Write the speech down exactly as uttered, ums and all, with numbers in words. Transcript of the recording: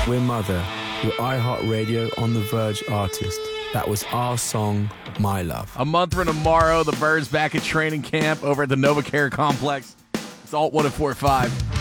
We're Mother, your iHeartRadio On The Verge artist. That was our song, My Love. A month from tomorrow, the Birds back at training camp over at the NovaCare Complex. It's Alt one oh four point five.